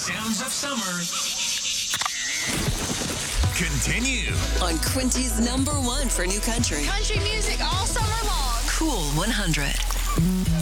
sounds of summer continue on Quincy's #1 for new country. Country music all summer long. Cool 100.